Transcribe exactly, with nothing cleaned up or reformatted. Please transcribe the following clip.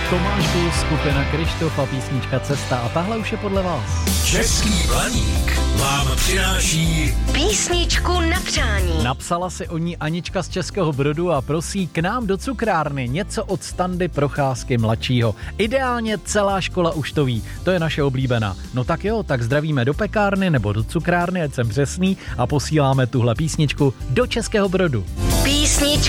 Tomáš Kus, skupina Krištof a písnička Cesta a tahle už je podle vás. Český Blaník vám přináší písničku na přání. Napsala si o ní Anička z Českého Brodu a prosí k nám do cukrárny něco od Standy Procházky mladšího. Ideálně celá škola už to ví, to je naše oblíbená. No tak jo, tak zdravíme do pekárny nebo do cukrárny, ať jsem přesný, a posíláme tuhle písničku do Českého Brodu. Písnička